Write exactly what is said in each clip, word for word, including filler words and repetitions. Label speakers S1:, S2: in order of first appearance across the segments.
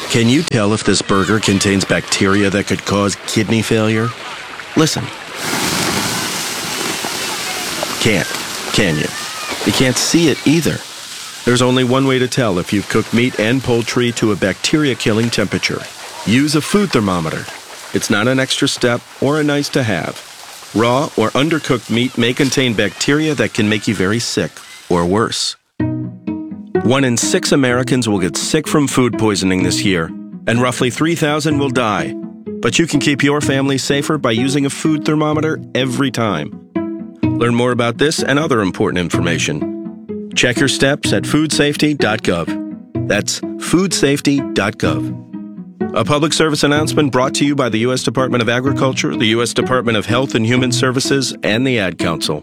S1: Can you tell if this burger contains bacteria that could cause kidney failure? Listen. Can't, can you? You can't see it either. There's only one way to tell if you've cooked meat and poultry to a bacteria-killing temperature. Use a food thermometer. It's not an extra step or a nice to have. Raw or undercooked meat may contain bacteria that can make you very sick, or worse. One in six Americans will get sick from food poisoning this year, and roughly three thousand will die. But you can keep your family safer by using a food thermometer every time. Learn more about this and other important information. Check your steps at food safety dot gov. That's food safety dot gov. A public service announcement brought to you by the U S Department of Agriculture, the U S Department of Health and Human Services, and the Ad Council.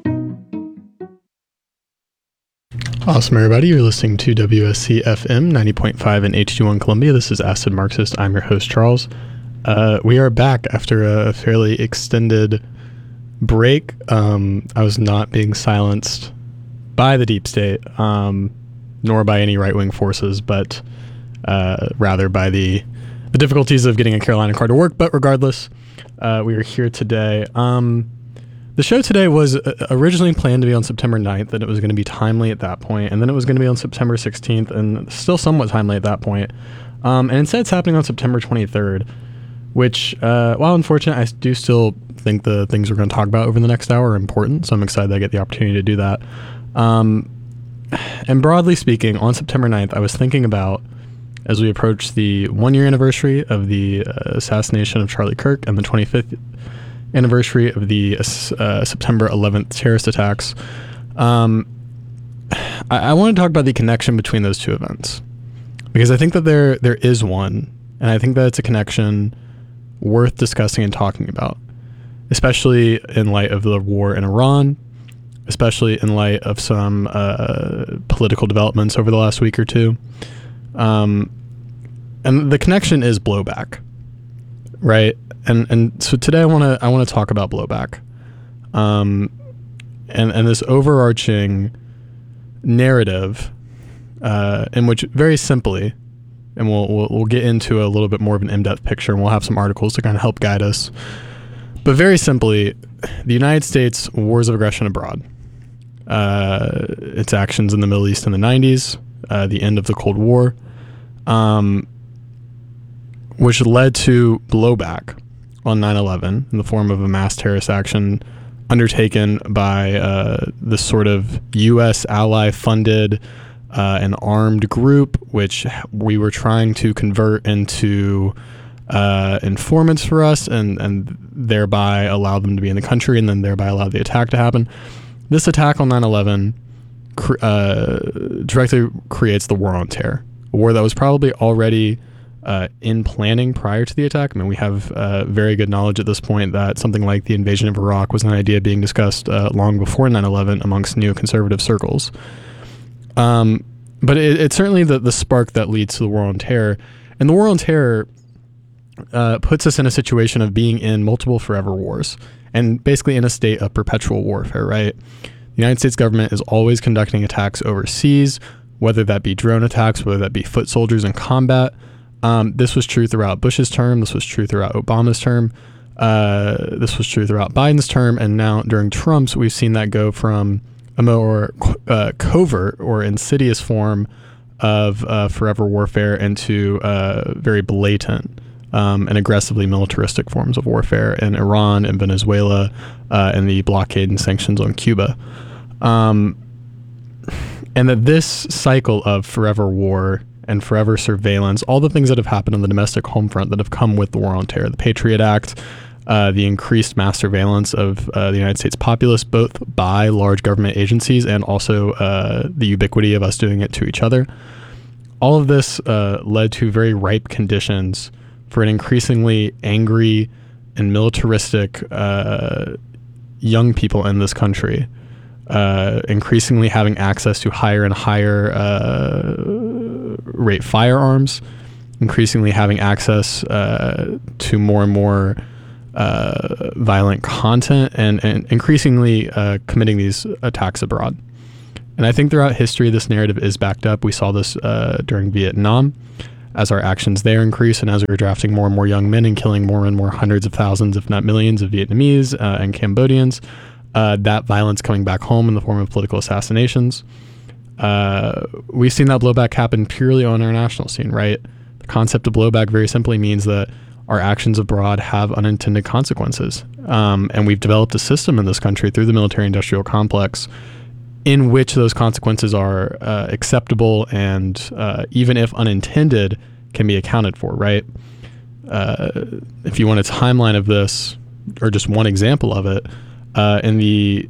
S2: Awesome, everybody. You're listening to W S C F M ninety point five in H D one Columbia. This is Acid Marxist. I'm your host, Charles. Uh, we are back after a fairly extended break. Um, I was not being silenced by the deep state, um, nor by any right-wing forces, but uh, rather by the the difficulties of getting a Carolina car to work. But regardless, uh, we are here today. Um, the show today was originally planned to be on September ninth, and it was going to be timely at that point, and then it was going to be on September sixteenth, and still somewhat timely at that point. Um, and instead, it's happening on September twenty-third, which, uh, while unfortunate, I do still think the things we're going to talk about over the next hour are important, so I'm excited that I get the opportunity to do that. Um, and broadly speaking, on September ninth, I was thinking about, as we approach the one-year anniversary of the uh, assassination of Charlie Kirk and the twenty-fifth anniversary of the uh, September eleventh terrorist attacks, um, I, I want to talk about the connection between those two events, because I think that there there is one, and I think that it's a connection worth discussing and talking about, especially in light of the war in Iran, especially in light of some uh, political developments over the last week or two. Um, and the connection is blowback, right? And and so today I want to I want to talk about blowback, um, and and this overarching narrative, uh, in which very simply, and we'll, we'll we'll get into a little bit more of an in-depth picture, and we'll have some articles to kind of help guide us. But very simply, the United States wars of aggression abroad, uh, its actions in the Middle East in the nineties, uh, the end of the Cold War, um, which led to blowback on nine eleven in the form of a mass terrorist action undertaken by uh, this sort of U S ally-funded uh, and armed group, which we were trying to convert into uh, informants for us, and, and thereby allow them to be in the country, and then thereby allow the attack to happen. This attack on nine eleven cr- uh, directly creates the War on Terror, a war that was probably already Uh, in planning prior to the attack. I mean, we have uh, very good knowledge at this point that something like the invasion of Iraq was an idea being discussed uh, long before nine eleven amongst neoconservative circles. Um, but it, it's certainly the, the spark that leads to the War on Terror. And the War on Terror uh, puts us in a situation of being in multiple forever wars, and basically in a state of perpetual warfare, right? The United States government is always conducting attacks overseas, whether that be drone attacks, whether that be foot soldiers in combat. Um, this was true throughout Bush's term. This was true throughout Obama's term. Uh, this was true throughout Biden's term. And now during Trump's, we've seen that go from a more uh, covert or insidious form of uh, forever warfare into uh, very blatant um, and aggressively militaristic forms of warfare in Iran and Venezuela uh, and the blockade and sanctions on Cuba. Um, and that this cycle of forever war and forever surveillance, all the things that have happened on the domestic home front that have come with the War on Terror, the Patriot Act, uh, the increased mass surveillance of uh, the United States populace, both by large government agencies and also uh, the ubiquity of us doing it to each other. All of this uh, led to very ripe conditions for an increasingly angry and militaristic uh, young people in this country, uh, increasingly having access to higher and higher uh, rate firearms, increasingly having access uh, to more and more uh, violent content, and, and increasingly uh, committing these attacks abroad. And I think throughout history, this narrative is backed up. We saw this uh, during Vietnam as our actions there increase and as we're drafting more and more young men and killing more and more hundreds of thousands, if not millions, of Vietnamese uh, and Cambodians, uh, that violence coming back home in the form of political assassinations. Uh, we've seen that blowback happen purely on our national scene, right? The concept of blowback very simply means that our actions abroad have unintended consequences. Um, and we've developed a system in this country through the military-industrial complex in which those consequences are uh, acceptable and uh, even if unintended, can be accounted for, right? Uh, if you want a timeline of this, or just one example of it, uh, in the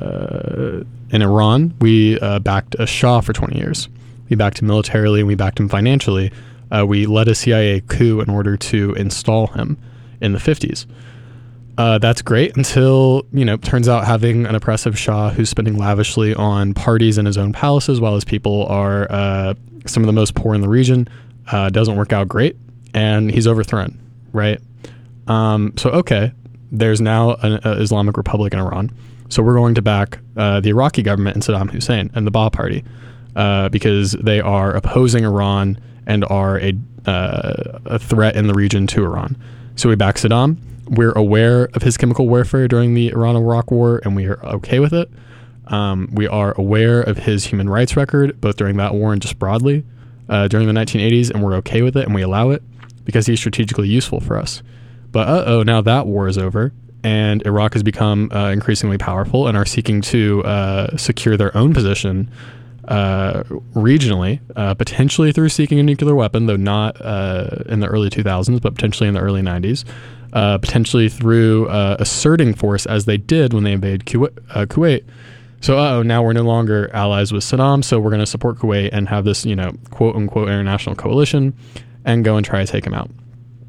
S2: uh, in Iran, we uh, backed a Shah for twenty years. We backed him militarily and we backed him financially. Uh, we led a C I A coup in order to install him in the fifties. Uh, that's great until, you know, turns out having an oppressive Shah who's spending lavishly on parties in his own palaces while his people are uh, some of the most poor in the region uh, doesn't work out great, and he's overthrown, right? Um, so, okay, there's now an uh, Islamic Republic in Iran. So we're going to back uh, the Iraqi government and Saddam Hussein and the Ba'ath Party uh, because they are opposing Iran and are a, uh, a threat in the region to Iran. So we back Saddam. We're aware of his chemical warfare during the Iran-Iraq War, and we are okay with it. Um, we are aware of his human rights record, both during that war and just broadly uh, during the nineteen eighties, and we're okay with it, and we allow it because he's strategically useful for us. But uh-oh, now that war is over, and Iraq has become uh, increasingly powerful and are seeking to uh, secure their own position uh, regionally, uh, potentially through seeking a nuclear weapon, though not uh, in the early two thousands, but potentially in the early nineties. Uh, potentially through uh, asserting force as they did when they invaded Kuwait. Uh, Kuwait. So, uh-oh, now we're no longer allies with Saddam, so we're going to support Kuwait and have this, you know, quote-unquote international coalition and go and try to take him out.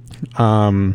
S2: Um,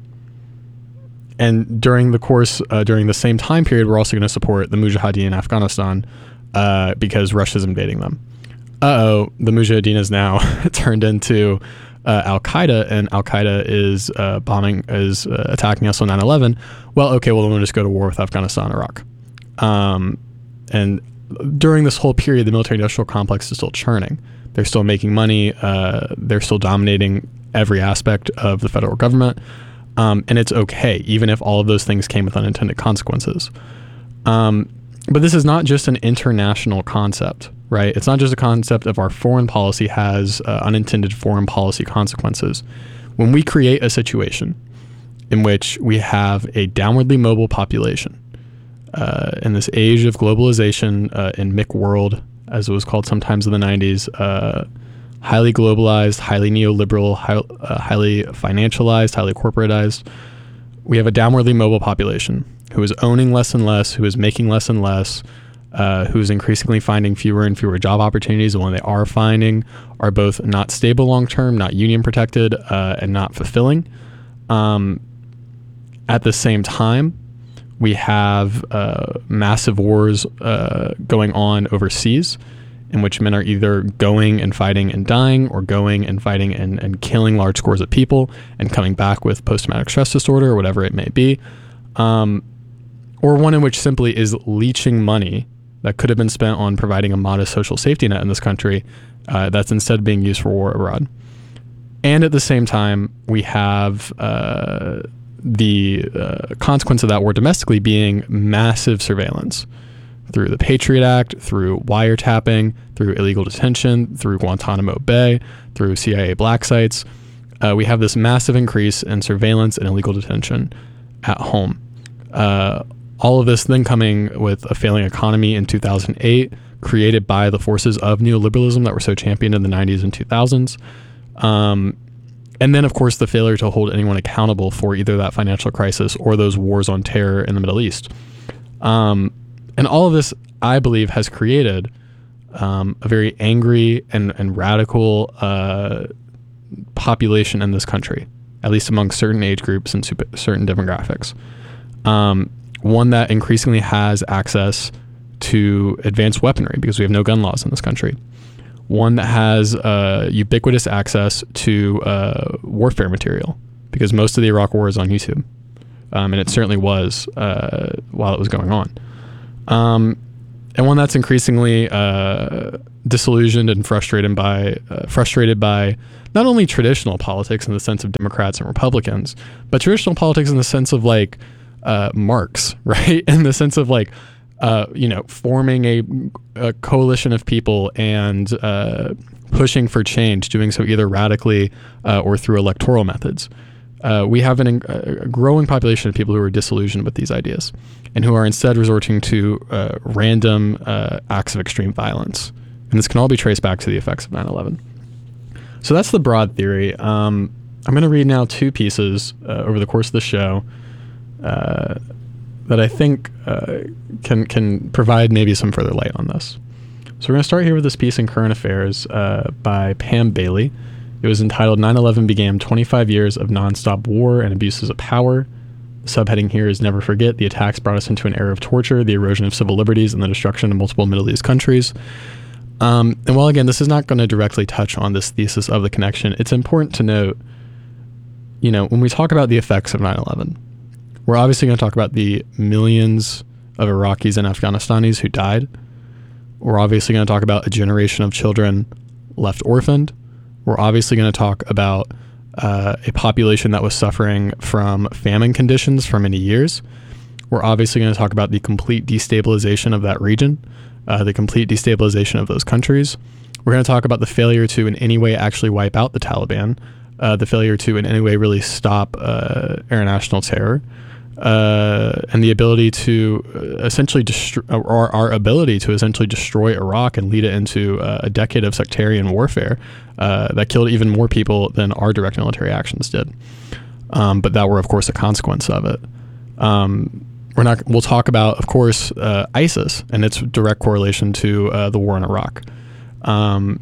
S2: and during the course, uh, during the same time period, we're also going to support the Mujahideen in Afghanistan uh, because Russia's invading them. Uh-oh, the Mujahideen is now turned into Uh, Al-Qaeda, and Al-Qaeda is uh, bombing, is uh, attacking us on nine eleven. Well, okay, well, then we'll just go to war with Afghanistan and Iraq. Um, and during this whole period, the military-industrial complex is still churning. They're still making money. Uh, they're still dominating every aspect of the federal government. Um, and it's okay, even if all of those things came with unintended consequences. Um, but this is not just an international concept. Right? It's not just a concept of our foreign policy has uh, unintended foreign policy consequences. When we create a situation in which we have a downwardly mobile population, uh, in this age of globalization, uh, in M I C world, as it was called sometimes in the nineties, uh, highly globalized, highly neoliberal, high, uh, highly financialized, highly corporatized, we have a downwardly mobile population who is owning less and less, who is making less and less, Uh, who's increasingly finding fewer and fewer job opportunities, and when they are finding are both not stable long-term, not union protected, uh, and not fulfilling. Um, at the same time, we have uh, massive wars uh, going on overseas in which men are either going and fighting and dying, or going and fighting and, and killing large scores of people and coming back with post-traumatic stress disorder or whatever it may be. Um, or one in which simply is leeching money that could have been spent on providing a modest social safety net in this country uh, that's instead being used for war abroad. And at the same time, we have uh, the uh, consequence of that war domestically being massive surveillance through the Patriot Act, through wiretapping, through illegal detention, through Guantanamo Bay, through C I A black sites. Uh, we have this massive increase in surveillance and illegal detention at home. Uh, All of this then coming with a failing economy in two thousand eight, created by the forces of neoliberalism that were so championed in the nineties and two thousands. Um, and then, of course, the failure to hold anyone accountable for either that financial crisis or those wars on terror in the Middle East. Um, and all of this, I believe, has created um, a very angry and, and radical uh, population in this country, at least among certain age groups and super, certain demographics. Um, One that increasingly has access to advanced weaponry because we have no gun laws in this country. One that has uh, ubiquitous access to uh, warfare material because most of the Iraq War is on YouTube. Um, and it certainly was uh, while it was going on. Um, and one that's increasingly uh, disillusioned and frustrated by uh, frustrated by not only traditional politics in the sense of Democrats and Republicans, but traditional politics in the sense of like uh, Marx, right? In the sense of like, uh, you know, forming a, a coalition of people and uh, pushing for change, doing so either radically uh, or through electoral methods. Uh, we have an, a growing population of people who are disillusioned with these ideas and who are instead resorting to uh, random uh, acts of extreme violence. And this can all be traced back to the effects of nine eleven. So that's the broad theory. Um, I'm going to read now two pieces uh, over the course of the show uh, that I think uh, can can provide maybe some further light on this. So we're going to start here with this piece in Current Affairs uh, by Pam Bailey. It was entitled nine eleven Began twenty-five Years of Nonstop War and Abuses of Power. The subheading here is Never Forget, the attacks brought us into an era of torture, the erosion of civil liberties, and the destruction of multiple Middle East countries. Um, and while, again, this is not going to directly touch on this thesis of the connection, it's important to note, you know, when we talk about the effects of nine eleven, we're obviously going to talk about the millions of Iraqis and Afghanistanis who died. We're obviously going to talk about a generation of children left orphaned. We're obviously going to talk about uh, a population that was suffering from famine conditions for many years. We're obviously going to talk about the complete destabilization of that region, uh, the complete destabilization of those countries. We're going to talk about the failure to in any way actually wipe out the Taliban, uh, the failure to in any way really stop uh, international terror, uh, and the ability to essentially destroy, or our ability to essentially destroy Iraq and lead it into uh, a decade of sectarian warfare uh, that killed even more people than our direct military actions did. Um, but that were, of course, a consequence of it. Um, we're not. We'll talk about, of course, uh, ISIS and its direct correlation to uh, the war in Iraq. Um,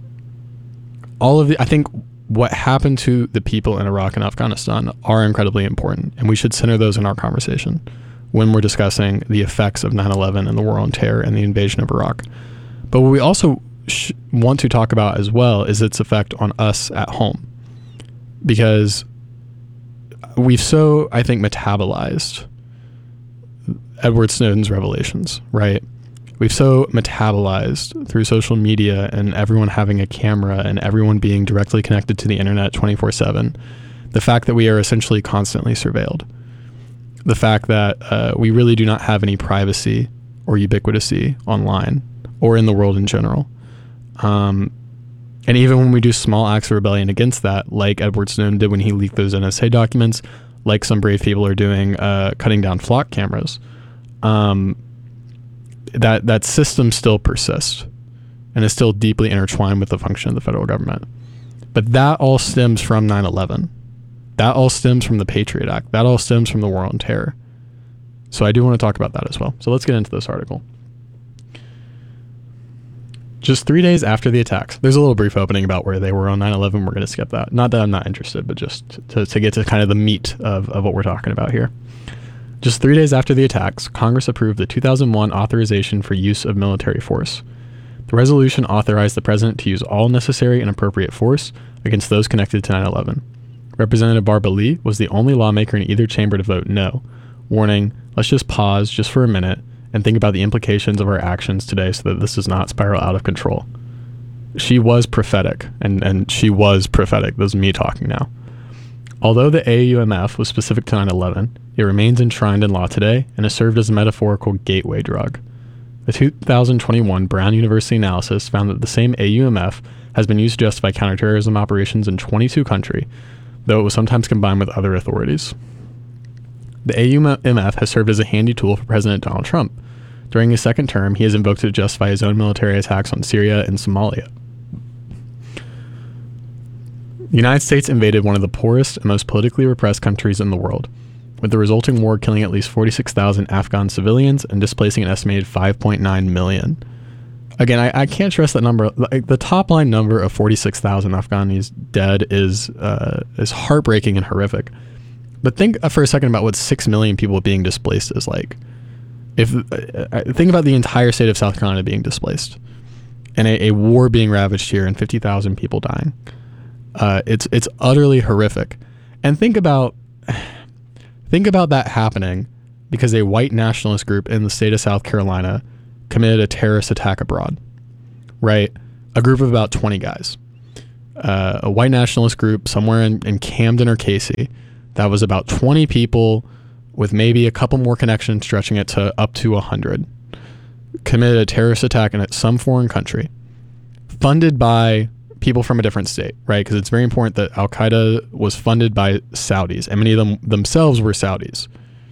S2: all of the, I think, what happened to the people in Iraq and Afghanistan are incredibly important, and we should center those in our conversation when we're discussing the effects of nine eleven and the war on terror and the invasion of Iraq. But what we also sh- want to talk about as well is its effect on us at home, because we've so, I think, metabolized Edward Snowden's revelations, right? We've so metabolized through social media and everyone having a camera and everyone being directly connected to the internet twenty-four seven, the fact that we are essentially constantly surveilled, the fact that uh, we really do not have any privacy or ubiquity online or in the world in general. Um, and even when we do small acts of rebellion against that, like Edward Snowden did when he leaked those N S A documents, like some brave people are doing, uh, cutting down flock cameras, um, that that system still persists and is still deeply intertwined with the function of the federal government. But that all stems from nine eleven. That all stems from the Patriot Act. That all stems from the war on terror. So I do want to talk about that as well. So let's get into this article. Just three days after the attacks, there's a little brief opening about where they were on nine eleven. We're going to skip that. Not that I'm not interested, but just to, to get to kind of the meat of, of what we're talking about here. Just three days after the attacks, Congress approved the two thousand one authorization for use of military force. The resolution authorized the president to use all necessary and appropriate force against those connected to nine eleven. Representative Barbara Lee was the only lawmaker in either chamber to vote no, warning, let's just pause just for a minute and think about the implications of our actions today so that this does not spiral out of control. She was prophetic, and, and she was prophetic. This is me talking now. Although the A U M F was specific to nine eleven, it remains enshrined in law today and has served as a metaphorical gateway drug. The two thousand twenty-one Brown University analysis found that the same A U M F has been used to justify counterterrorism operations in twenty-two countries, though it was sometimes combined with other authorities. The A U M F has served as a handy tool for President Donald Trump. During his second term, he has invoked it to justify his own military attacks on Syria and Somalia. The United States invaded one of the poorest and most politically repressed countries in the world, with the resulting war killing at least forty-six thousand Afghan civilians and displacing an estimated five point nine million. Again, I, I can't stress that number. Like, the top line number of forty-six thousand Afghanis dead is uh, is heartbreaking and horrific. But think for a second about what six million people being displaced is like. If uh, think about the entire state of South Carolina being displaced, and a, a war being ravaged here, and fifty thousand people dying. Uh, it's it's utterly horrific. And think about think about that happening because a white nationalist group in the state of South Carolina committed a terrorist attack abroad, right? A group of about twenty guys, uh, a white nationalist group somewhere in, in Camden or Casey that was about twenty people with maybe a couple more connections stretching it to up to one hundred, committed a terrorist attack in some foreign country, funded by people from a different state, right? Because it's very important that Al-Qaeda was funded by Saudis, and many of them themselves were Saudis.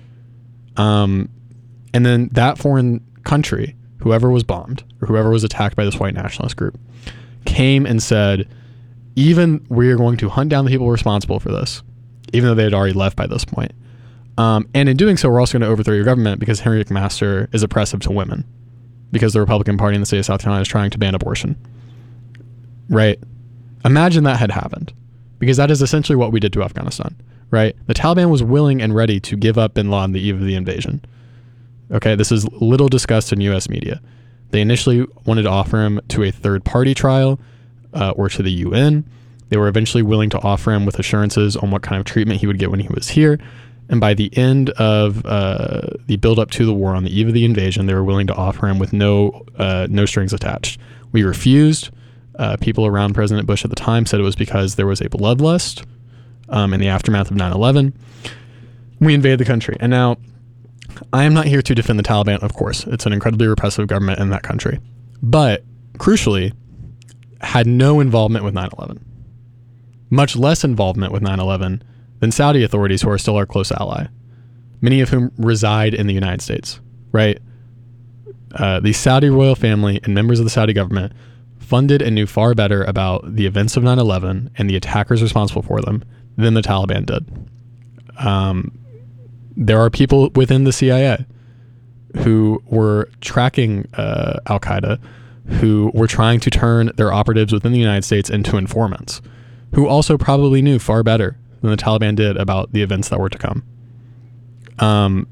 S2: Um, and then that foreign country, whoever was bombed or whoever was attacked by this white nationalist group, came and said, even we are going to hunt down the people responsible for this, even though they had already left by this point. Um, and in doing so, we're also going to overthrow your government because Henry McMaster is oppressive to women, because the Republican Party in the state of South Carolina is trying to ban abortion. Right? Imagine that had happened, because that is essentially what we did to Afghanistan, right? The Taliban was willing and ready to give up bin Laden the eve of the invasion. Okay, this is little discussed in U S media. They initially wanted to offer him to a third-party trial uh, or to the U N. They were eventually willing to offer him with assurances on what kind of treatment he would get when he was here. And by the end of uh, the build-up to the war on the eve of the invasion, they were willing to offer him with no uh, no strings attached. We refused. Uh, people around President Bush at the time said it was because there was a bloodlust um, in the aftermath of nine eleven. We invaded the country. And now, I am not here to defend the Taliban, of course. It's an incredibly repressive government in that country. But, crucially, had no involvement with nine eleven. Much less involvement with nine eleven than Saudi authorities, who are still our close ally, many of whom reside in the United States, right? Uh, the Saudi royal family and members of the Saudi government funded and knew far better about the events of nine eleven and the attackers responsible for them than the Taliban did. Um, there are people within the C I A who were tracking uh, Al-Qaeda, who were trying to turn their operatives within the United States into informants, who also probably knew far better than the Taliban did about the events that were to come. Um,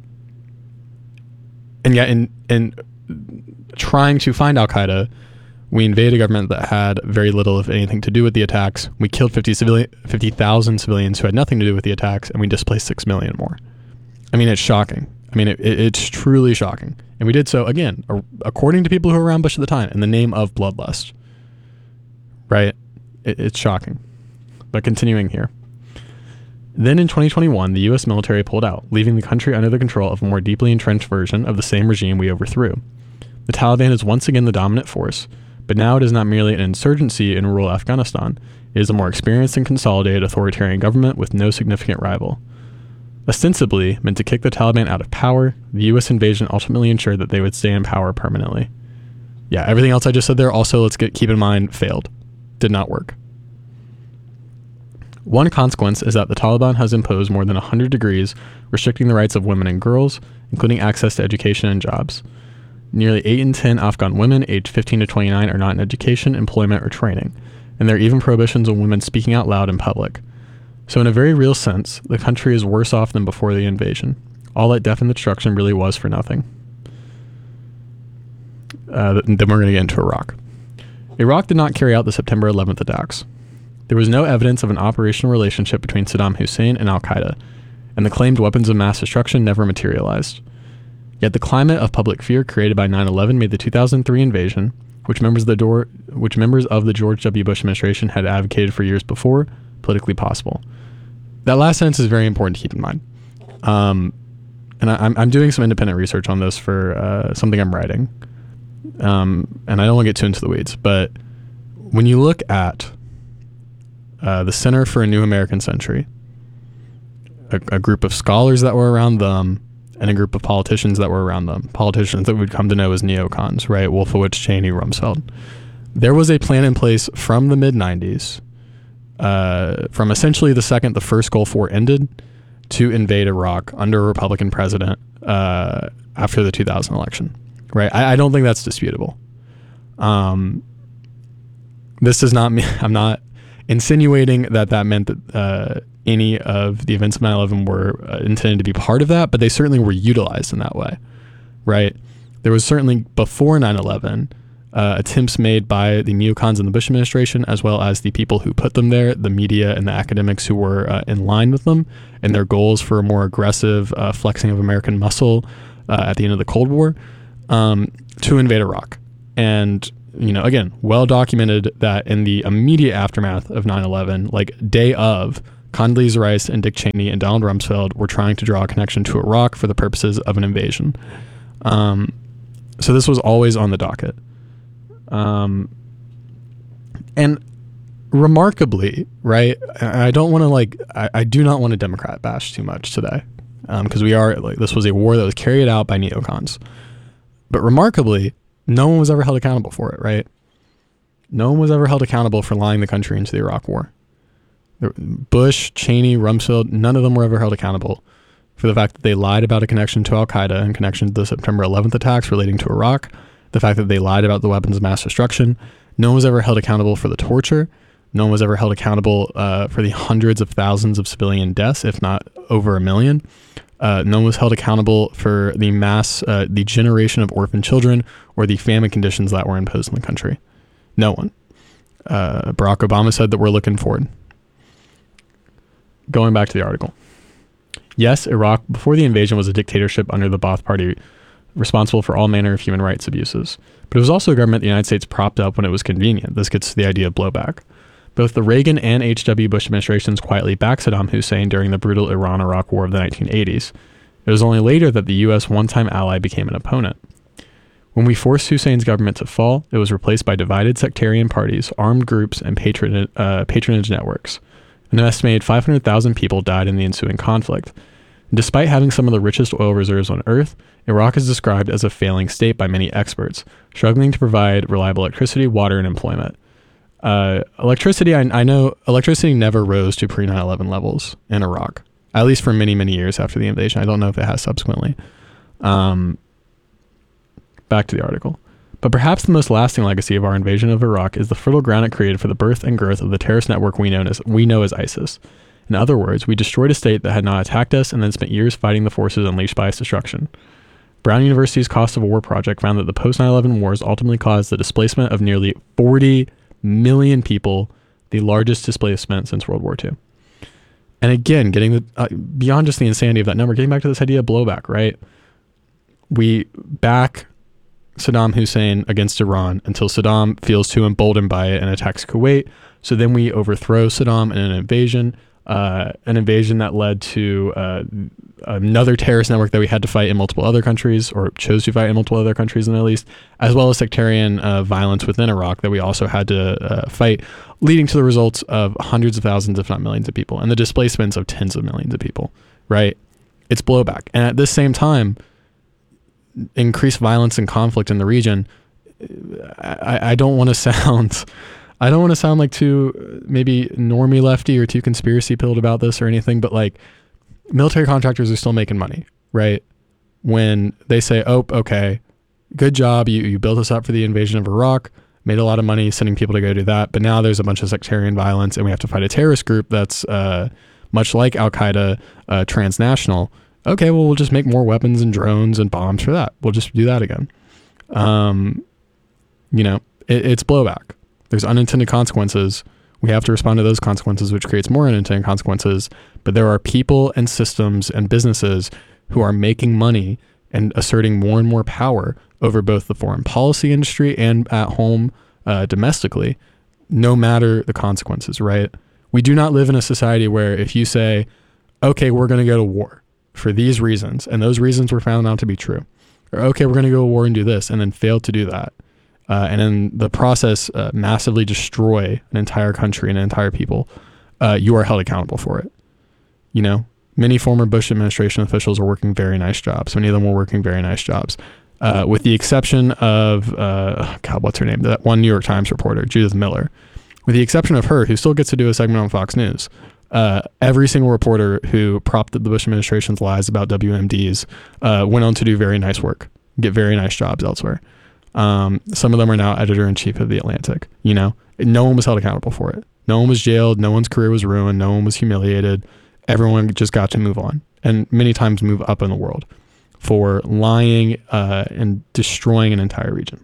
S2: and yet, in, in trying to find Al-Qaeda, we invaded a government that had very little, if anything, to do with the attacks. We killed fifty civilian, fifty thousand civilians who had nothing to do with the attacks, and we displaced six million more. I mean, it's shocking. I mean, it, it, it's truly shocking. And we did so, again, according to people who were around Bush at the time, in the name of bloodlust. Right? It, it's shocking. But continuing here. Then in twenty twenty-one, the U S military pulled out, leaving the country under the control of a more deeply entrenched version of the same regime we overthrew. The Taliban is once again the dominant force, but now it is not merely an insurgency in rural Afghanistan. It is a more experienced and consolidated authoritarian government with no significant rival. Ostensibly meant to kick the Taliban out of power, the U S invasion ultimately ensured that they would stay in power permanently. Yeah, everything else I just said there also, let's get keep in mind, failed. Did not work. One consequence is that the Taliban has imposed more than one hundred degrees, restricting the rights of women and girls, including access to education and jobs. Nearly eight in ten Afghan women aged fifteen to twenty-nine are not in education, employment, or training, and there are even prohibitions on women speaking out loud in public. So in a very real sense, the country is worse off than before the invasion. All that death and destruction really was for nothing. Uh, then we're going to get into Iraq. Iraq did not carry out the September eleventh attacks. There was no evidence of an operational relationship between Saddam Hussein and Al-Qaeda, and the claimed weapons of mass destruction never materialized. Yet the climate of public fear created by nine eleven made the two thousand three invasion, which members of the door, which members of the George W. Bush administration had advocated for years before, politically possible. That last sentence is very important to keep in mind. Um, and I, I'm, I'm doing some independent research on this for uh, something I'm writing. Um, and I don't want to get too into the weeds, but when you look at uh, the Center for a New American Century, a, a group of scholars that were around them, and a group of politicians that were around them, politicians that we'd come to know as neocons, right? Wolfowitz, Cheney, Rumsfeld. There was a plan in place from the mid nineties, uh, from essentially the second the first Gulf War ended, to invade Iraq under a Republican president uh, after the two thousand election, right? I, I don't think that's disputable. Um, this does not mean, I'm not insinuating that that meant that uh, any of the events of nine eleven were uh, intended to be part of that, but they certainly were utilized in that way, right? There was certainly, before nine eleven, uh, attempts made by the neocons in the Bush administration, as well as the people who put them there, the media and the academics who were uh, in line with them, and their goals for a more aggressive uh, flexing of American muscle uh, at the end of the Cold War. um, to invade Iraq. And, you know, again, well documented that in the immediate aftermath of nine eleven, like day of, Condoleezza Rice and Dick Cheney and Donald Rumsfeld were trying to draw a connection to Iraq for the purposes of an invasion. Um, so this was always on the docket. Um, and remarkably, right, I don't want to like, I, I do not want to Democrat bash too much today, because um, we are, like, this was a war that was carried out by neocons. But remarkably, no one was ever held accountable for it, right? No one was ever held accountable for lying the country into the Iraq war. Bush, Cheney, Rumsfeld, none of them were ever held accountable for the fact that they lied about a connection to Al-Qaeda in connection to the September eleventh attacks relating to Iraq, the fact that they lied about the weapons of mass destruction. No one was ever held accountable for the torture. No one was ever held accountable uh, for the hundreds of thousands of civilian deaths, if not over a million. Uh, no one was held accountable for the mass, uh, the generation of orphan children or the famine conditions that were imposed in the country. No one. Uh, Barack Obama said that we're looking forward. Going back to the article. Yes, Iraq, before the invasion, was a dictatorship under the Ba'ath Party, responsible for all manner of human rights abuses. But it was also a government the United States propped up when it was convenient. This gets to the idea of blowback. Both the Reagan and H W Bush administrations quietly backed Saddam Hussein during the brutal Iran-Iraq War of the nineteen eighties. It was only later that the U S one-time ally became an opponent. When we forced Hussein's government to fall, it was replaced by divided sectarian parties, armed groups, and patron- uh, patronage networks. An estimated five hundred thousand people died in the ensuing conflict. And despite having some of the richest oil reserves on Earth, Iraq is described as a failing state by many experts, struggling to provide reliable electricity, water, and employment. Uh, electricity, I, I know electricity never rose to pre nine eleven levels in Iraq, at least for many, many years after the invasion. I don't know if it has subsequently. Um, back to the article. But perhaps the most lasting legacy of our invasion of Iraq is the fertile ground it created for the birth and growth of the terrorist network we know as, we know as ISIS. In other words, we destroyed a state that had not attacked us and then spent years fighting the forces unleashed by its destruction. Brown University's Cost of War project found that the post nine eleven wars ultimately caused the displacement of nearly forty million people, the largest displacement since World War Two. And again, getting the uh, beyond just the insanity of that number, getting back to this idea of blowback, right? We back Saddam Hussein against Iran until Saddam feels too emboldened by it and attacks Kuwait. So then we overthrow Saddam in an invasion, uh, an invasion that led to uh, another terrorist network that we had to fight in multiple other countries, or chose to fight in multiple other countries in the Middle East, as well as sectarian uh, violence within Iraq that we also had to uh, fight, leading to the results of hundreds of thousands, if not millions of people, and the displacements of tens of millions of people, right? It's blowback. And at this same time, increased violence and conflict in the region. I, I don't want to sound, I don't want to sound like too maybe normie lefty or too conspiracy pilled about this or anything, but like military contractors are still making money, right? When they say, oh, okay, good job. You, you built us up for the invasion of Iraq, made a lot of money sending people to go do that. But now there's a bunch of sectarian violence and we have to fight a terrorist group that's uh, much like Al-Qaeda, uh, transnational. Okay, well, we'll just make more weapons and drones and bombs for that. We'll just do that again. Um, you know, it, it's blowback. There's unintended consequences. We have to respond to those consequences, which creates more unintended consequences. But there are people and systems and businesses who are making money and asserting more and more power over both the foreign policy industry and at home uh, domestically, no matter the consequences, right? We do not live in a society where if you say, okay, we're going to go to war for these reasons, and those reasons were found out to be true, or okay, we're going to go to war and do this, and then fail to do that, uh, and in the process uh, massively destroy an entire country and an entire people, uh, you are held accountable for it. You know, many former Bush administration officials are working very nice jobs. Many of them were working very nice jobs, uh, with the exception of uh, God, what's her name? That one New York Times reporter, Judith Miller. With the exception of her, who still gets to do a segment on Fox News. Uh, every single reporter who propped up the Bush administration's lies about W M Ds uh, went on to do very nice work, get very nice jobs elsewhere. Um, some of them are now editor-in-chief of The Atlantic. You know, no one was held accountable for it. No one was jailed. No one's career was ruined. No one was humiliated. Everyone just got to move on, and many times move up in the world for lying uh, and destroying an entire region.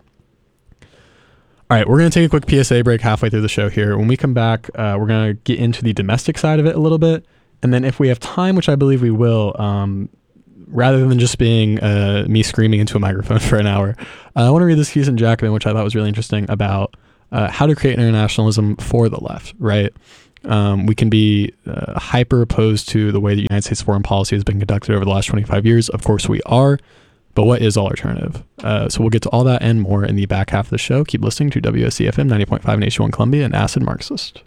S2: All right, we're going to take a quick P S A break halfway through the show here. When we come back, uh, we're going to get into the domestic side of it a little bit. And then if we have time, which I believe we will, um, rather than just being uh, me screaming into a microphone for an hour, uh, I want to read this piece in Jacobin, which I thought was really interesting, about uh, how to create internationalism for the left, right? Um, we can be uh, hyper opposed to the way the United States foreign policy has been conducted over the last twenty-five years. Of course we are, but what is all alternative? Uh, so we'll get to all that and more in the back half of the show. Keep listening to W S C F M ninety point five and H D one Columbia and Acid Marxist.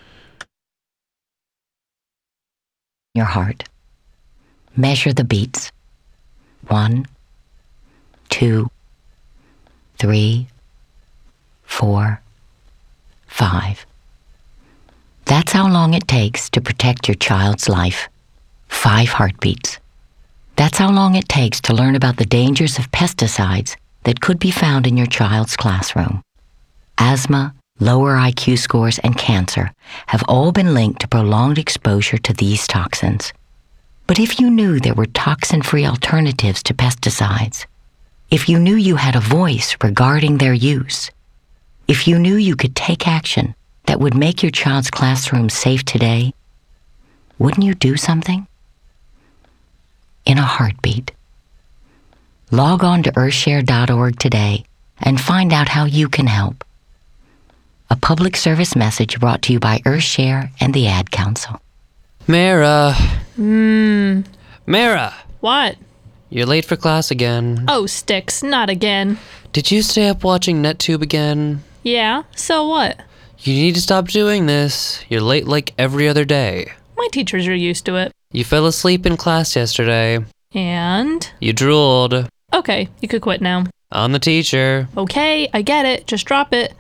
S3: Your heart. Measure the beats. One, two, three, four, five. That's how long it takes to protect your child's life. Five heartbeats. That's how long it takes to learn about the dangers of pesticides that could be found in your child's classroom. Asthma, lower I Q scores, and cancer have all been linked to prolonged exposure to these toxins. But if you knew there were toxin-free alternatives to pesticides, if you knew you had a voice regarding their use, if you knew you could take action that would make your child's classroom safe today, wouldn't you do something? In a heartbeat. Log on to earthshare dot org today and find out how you can help. A public service message brought to you by Earthshare and the Ad Council.
S4: Mara.
S5: Hmm.
S4: Mara.
S5: What?
S4: You're late for class again.
S5: Oh, sticks. Not again.
S4: Did you stay up watching NetTube again?
S5: Yeah, so what?
S4: You need to stop doing this. You're late like every other day.
S5: My teachers are used to it.
S4: You fell asleep in class yesterday.
S5: And?
S4: You drooled.
S5: Okay, you could quit now.
S4: On the teacher.
S5: Okay, I get it. Just drop it.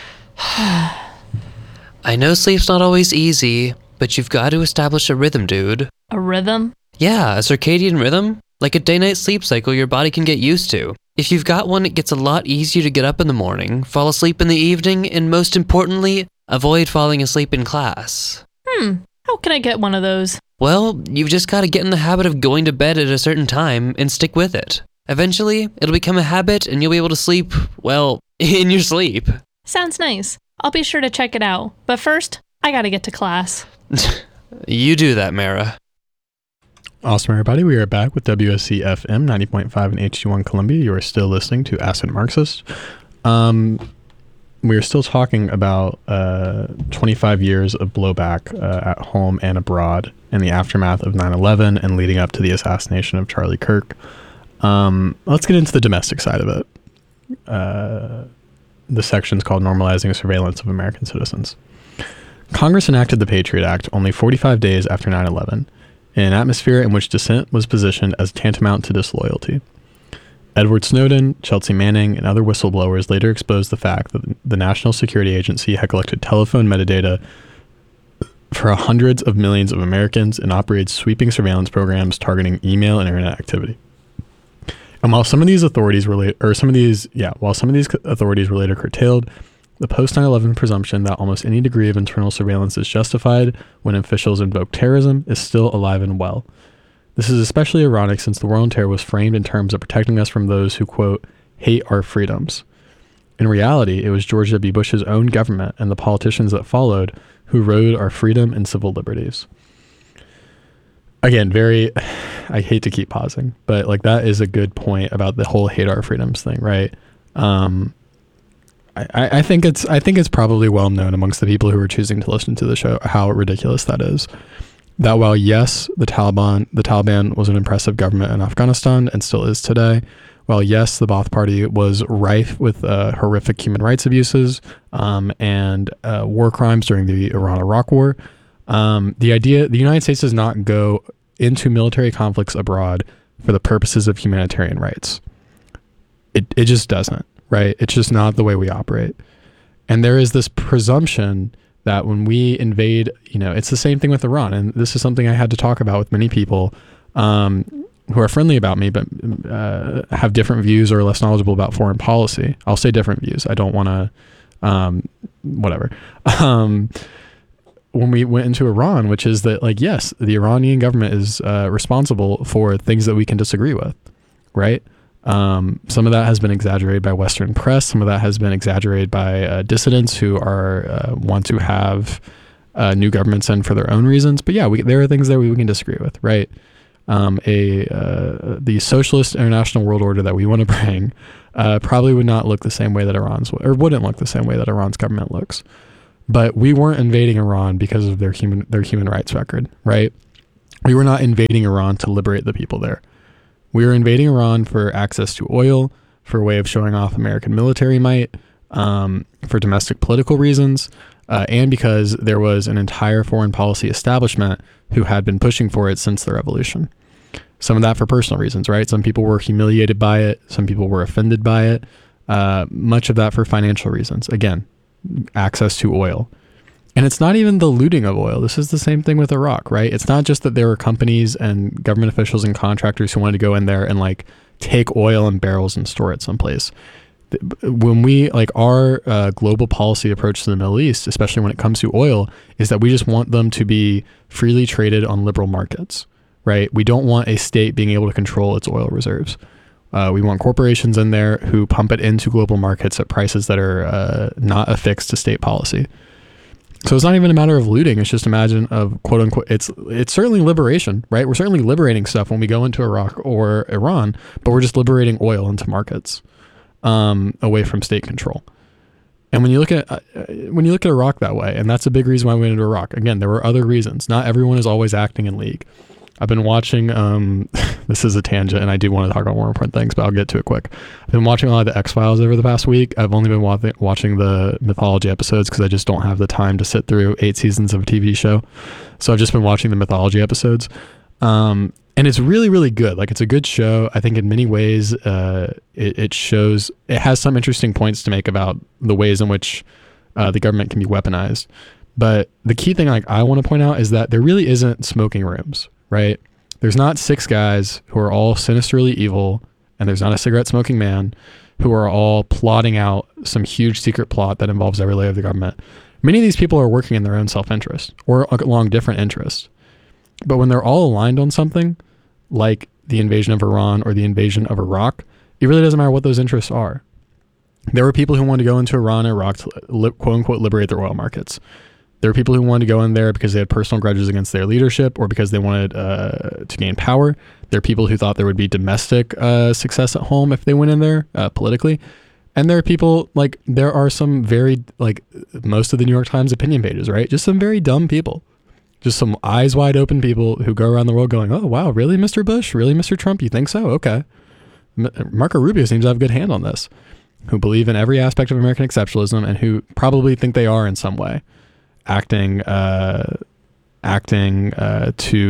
S4: I know sleep's not always easy, but you've got to establish a rhythm, dude.
S5: A rhythm?
S4: Yeah, a circadian rhythm. Like a day-night sleep cycle your body can get used to. If you've got one, it gets a lot easier to get up in the morning, fall asleep in the evening, and most importantly, avoid falling asleep in class.
S5: Hmm, how can I get one of those?
S4: Well, you've just got to get in the habit of going to bed at a certain time and stick with it. Eventually, it'll become a habit and you'll be able to sleep, well, in your sleep.
S5: Sounds nice. I'll be sure to check it out. But first, I gotta get to class.
S4: You do that, Mara.
S2: Awesome, everybody. We are back with W S C F M ninety point five and H D one Columbia. You are still listening to Acid Marxist. Um, we are still talking about uh, twenty-five years of blowback uh, at home and abroad in the aftermath of nine eleven and leading up to the assassination of Charlie Kirk. Um, let's get into the domestic side of it. Uh, the section's called Normalizing Surveillance of American Citizens. Congress enacted the Patriot Act only forty-five days after nine eleven, in an atmosphere in which dissent was positioned as tantamount to disloyalty. Edward Snowden, Chelsea Manning, and other whistleblowers later exposed the fact that the National Security Agency had collected telephone metadata for hundreds of millions of Americans and operated sweeping surveillance programs targeting email and internet activity. And while some of these authorities were later, or some of these, yeah, while some of these authorities were later curtailed, the post nine eleven presumption that almost any degree of internal surveillance is justified when officials invoke terrorism is still alive and well. This is especially ironic since the war on terror was framed in terms of protecting us from those who, quote, hate our freedoms. In reality, it was George W. Bush's own government and the politicians that followed who rode our freedom and civil liberties. Again, very, I hate to keep pausing, but like that is a good point about the whole hate our freedoms thing, right? Um, I, I think it's I think it's probably well known amongst the people who are choosing to listen to the show how ridiculous that is. That while yes, the Taliban the Taliban was an impressive government in Afghanistan and still is today, while yes, the Ba'ath Party was rife with uh, horrific human rights abuses um, and uh, war crimes during the Iran-Iraq War, um, the idea the United States does not go into military conflicts abroad for the purposes of humanitarian rights. It it just doesn't. Right? It's just not the way we operate. And there is this presumption that when we invade, you know, it's the same thing with Iran. And this is something I had to talk about with many people um, who are friendly about me, but uh, have different views or are less knowledgeable about foreign policy. I'll say different views. I don't want to, um, whatever. Um, when we went into Iran, which is that, like, yes, the Iranian government is uh, responsible for things that we can disagree with, right? Um, some of that has been exaggerated by Western press. Some of that has been exaggerated by uh, dissidents who are uh, want to have uh, new governments in for their own reasons. But yeah, we, there are things that we, we can disagree with, right? um, a uh, the socialist international world order that we want to bring uh, probably would not look the same way that Iran's or wouldn't look the same way that Iran's government looks. But we weren't invading Iran because of their human their human rights record, right? We were not invading Iran to liberate the people there. We were invading Iran for access to oil, for a way of showing off American military might, um, for domestic political reasons, uh, and because there was an entire foreign policy establishment who had been pushing for it since the revolution. Some of that for personal reasons, right? Some people were humiliated by it. Some people were offended by it. Uh, much of that for financial reasons. Again, access to oil. And it's not even the looting of oil. This is the same thing with Iraq, right? It's not just that there were companies and government officials and contractors who wanted to go in there and like take oil in barrels and store it someplace. When we like our uh, global policy approach to the Middle East, especially when it comes to oil, is that we just want them to be freely traded on liberal markets, right? We don't want a state being able to control its oil reserves. Uh, we want corporations in there who pump it into global markets at prices that are uh, not affixed to state policy. So it's not even a matter of looting. It's just a matter of quote unquote, it's it's certainly liberation, right? We're certainly liberating stuff when we go into Iraq or Iran, but we're just liberating oil into markets um, away from state control. And when you look at uh, when you look at Iraq that way, and that's a big reason why we went into Iraq. Again, there were other reasons. Not everyone is always acting in league. I've been watching, um, this is a tangent and I do want to talk about more important things, but I'll get to it quick. I've been watching a lot of the X-Files over the past week. I've only been wa- watching the mythology episodes because I just don't have the time to sit through eight seasons of a T V show. So I've just been watching the mythology episodes. Um, and it's really, really good. Like it's a good show. I think in many ways, uh, it, it shows, it has some interesting points to make about the ways in which uh, the government can be weaponized. But the key thing like I want to point out is that there really isn't smoking rooms. Right? There's not six guys who are all sinisterly evil, and there's not a cigarette smoking man who are all plotting out some huge secret plot that involves every layer of the government. Many of these people are working in their own self-interest or along different interests. But when they're all aligned on something, like the invasion of Iran or the invasion of Iraq, it really doesn't matter what those interests are. There were people who wanted to go into Iran and Iraq to li- quote unquote liberate their oil markets. There were people who wanted to go in there because they had personal grudges against their leadership or because they wanted uh, to gain power. There are people who thought there would be domestic uh, success at home if they went in there uh, politically. And there are people, like, there are some very, like, most of the New York Times opinion pages, right? Just some very dumb people. Just some eyes wide open people who go around the world going, oh, wow, really, Mister Bush? Really, Mister Trump? You think so? Okay. M- Marco Rubio seems to have a good hand on this. Who believe in every aspect of American exceptionalism and who probably think they are in some way. Acting, uh, acting uh, to